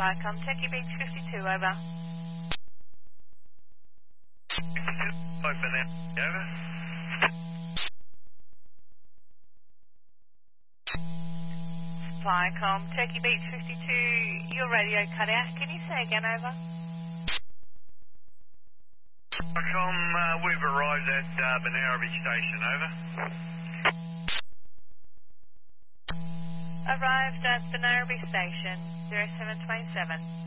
Viacom, Turkey Beach 52, over. Open there, over. Viacom, Turkey Beach 52, your radio cut out. Can you say again, over? Viacom, we've arrived at Benarabi Station, over. Arrived at Benarabi Station, 0727.